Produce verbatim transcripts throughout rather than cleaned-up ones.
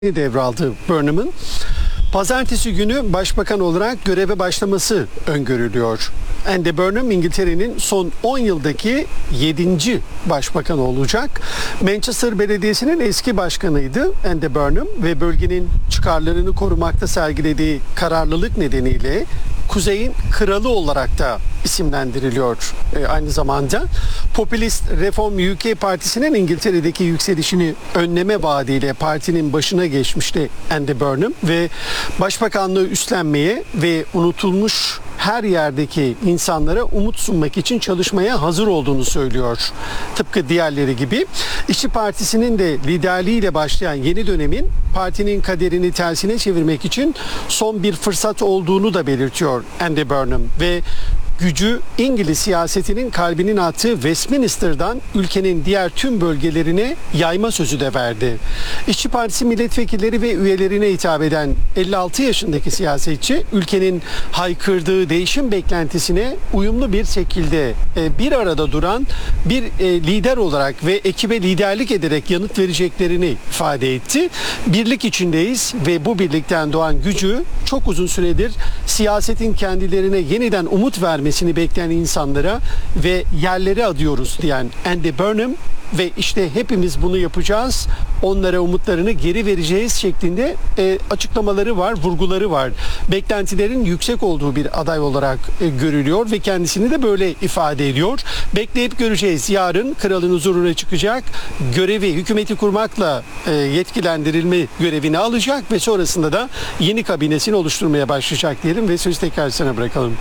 devraldı Burnham'ın. Pazartesi günü başbakan olarak göreve başlaması öngörülüyor. Andy Burnham İngiltere'nin son on yıldaki yedinci başbakanı olacak. Manchester Belediyesi'nin eski başkanıydı Andy Burnham ve bölgenin çıkarlarını korumakta sergilediği kararlılık nedeniyle Kuzey'in kralı olarak da isimlendiriliyor. E, aynı zamanda popülist Reform U K Partisi'nin İngiltere'deki yükselişini önleme vaadiyle partinin başına geçmişti Andy Burnham ve başbakanlığı üstlenmeye ve unutulmuş her yerdeki insanlara umut sunmak için çalışmaya hazır olduğunu söylüyor. Tıpkı diğerleri gibi İşçi Partisi'nin de liderliğiyle başlayan yeni dönemin partinin kaderini tersine çevirmek için son bir fırsat olduğunu da belirtiyor Andy Burnham ve gücü İngiliz siyasetinin kalbinin attığı Westminster'dan ülkenin diğer tüm bölgelerine yayma sözü de verdi. İşçi Partisi milletvekilleri ve üyelerine hitap eden elli altı yaşındaki siyasetçi ülkenin haykırdığı değişim beklentisine uyumlu bir şekilde bir arada duran bir lider olarak ve ekibe liderlik ederek yanıt vereceklerini ifade etti. Birlik içindeyiz ve bu birlikten doğan gücü çok uzun süredir siyasetin kendilerine yeniden umut vermesi bekleyen insanlara ve yerlere adıyoruz diyen Andy Burnham ve işte hepimiz bunu yapacağız, onlara umutlarını geri vereceğiz şeklinde e, açıklamaları var, vurguları var. Beklentilerin yüksek olduğu bir aday olarak e, görülüyor ve kendisini de böyle ifade ediyor. Bekleyip göreceğiz. Yarın kralın huzuruna çıkacak, görevi hükümeti kurmakla e, yetkilendirilme görevini alacak ve sonrasında da yeni kabinesini oluşturmaya başlayacak diyelim ve sözü tekrar sana bırakalım.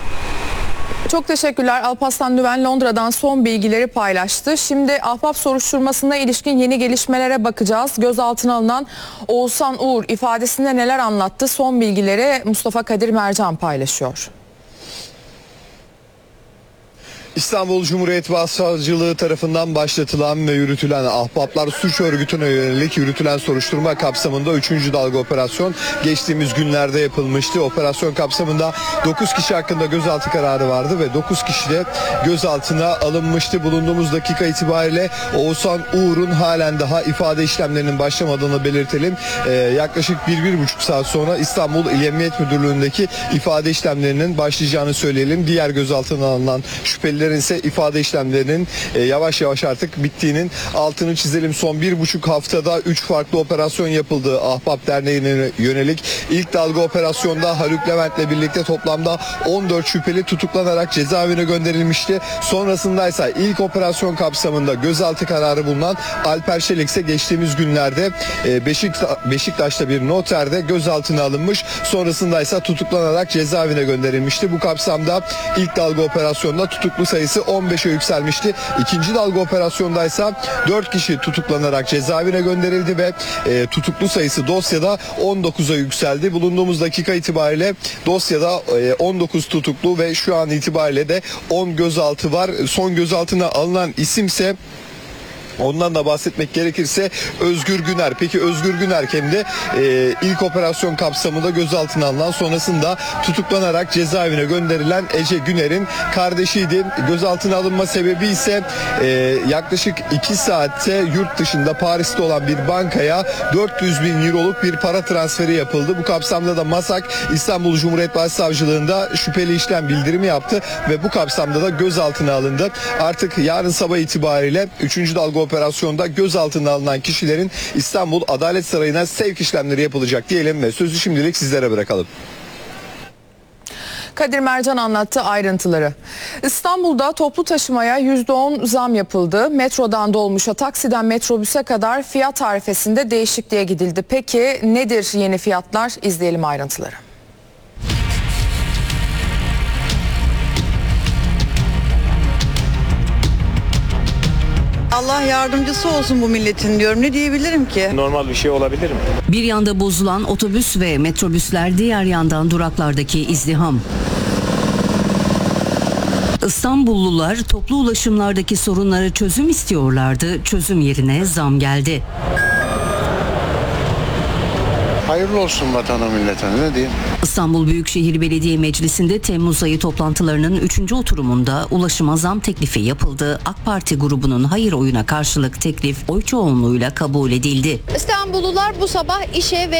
Çok teşekkürler. Alparslan Lüven Londra'dan son bilgileri paylaştı. Şimdi Ahbap soruşturmasına ilişkin yeni gelişmelere bakacağız. Gözaltına alınan Oğuzhan Uğur ifadesinde neler anlattı? Son bilgileri Mustafa Kadir Mercan paylaşıyor. İstanbul Cumhuriyet Başsavcılığı tarafından başlatılan ve yürütülen Ahbaplar Suç Örgütü'ne yönelik yürütülen soruşturma kapsamında üçüncü dalga operasyon geçtiğimiz günlerde yapılmıştı. Operasyon kapsamında dokuz kişi hakkında gözaltı kararı vardı ve dokuz kişi de gözaltına alınmıştı. Bulunduğumuz dakika itibariyle Oğuzhan Uğur'un halen daha ifade işlemlerinin başlamadığını belirtelim. Ee, yaklaşık bir bir buçuk saat sonra İstanbul İl Emniyet Müdürlüğü'ndeki ifade işlemlerinin başlayacağını söyleyelim. Diğer gözaltına alınan şüpheli ise ifade işlemlerinin e, yavaş yavaş artık bittiğinin altını çizelim. Son bir buçuk haftada üç farklı operasyon yapıldı Ahbap Derneği'ne yönelik. İlk dalga operasyonda Haluk Levent'le birlikte toplamda on dört şüpheli tutuklanarak cezaevine gönderilmişti. Sonrasında ise ilk operasyon kapsamında gözaltı kararı bulunan Alper Şelik ise geçtiğimiz günlerde e, Beşikta- Beşiktaş'ta bir noterde gözaltına alınmış. Sonrasında ise tutuklanarak cezaevine gönderilmişti. Bu kapsamda ilk dalga operasyonda tutuklu sayısı on beşe yükselmişti. İkinci dalga operasyondaysa dört kişi tutuklanarak cezaevine gönderildi ve e, tutuklu sayısı dosyada on dokuza yükseldi. Bulunduğumuz dakika itibariyle dosyada e, on dokuz tutuklu ve şu an itibariyle de on gözaltı var. Son gözaltına alınan isimse, ondan da bahsetmek gerekirse, Özgür Güner. Peki Özgür Güner kimdi? Ee, ilk operasyon kapsamında gözaltına alınan, sonrasında tutuklanarak cezaevine gönderilen Ece Güner'in kardeşiydi. Gözaltına alınma sebebi ise e, yaklaşık iki saatte yurt dışında Paris'te olan bir bankaya dört yüz bin euroluk bir para transferi yapıldı. Bu kapsamda da MASAK İstanbul Cumhuriyet Başsavcılığında şüpheli işlem bildirimi yaptı ve bu kapsamda da gözaltına alındı. Artık yarın sabah itibariyle üçüncü dalga operasyonda gözaltına alınan kişilerin İstanbul Adalet Sarayı'na sevk işlemleri yapılacak diyelim ve sözü şimdilik sizlere bırakalım. Kadir Mercan anlattı ayrıntıları. İstanbul'da toplu taşımaya yüzde on zam yapıldı. Metrodan dolmuşa, taksiden metrobüse kadar fiyat tarifesinde değişikliğe gidildi. Peki nedir yeni fiyatlar? İzleyelim ayrıntıları. Allah yardımcısı olsun bu milletin diyorum. Ne diyebilirim ki? Normal bir şey olabilir mi? Bir yanda bozulan otobüs ve metrobüsler, diğer yandan duraklardaki izdiham. İstanbullular toplu ulaşımlardaki sorunlara çözüm istiyorlardı. Çözüm yerine zam geldi. Hayırlı olsun vatana milletine, ne diyeyim. İstanbul Büyükşehir Belediye Meclisi'nde Temmuz ayı toplantılarının üçüncü oturumunda ulaşıma zam teklifi yapıldı. AK Parti grubunun hayır oyuna karşılık teklif oy çoğunluğuyla kabul edildi. İstanbullular bu sabah işe ve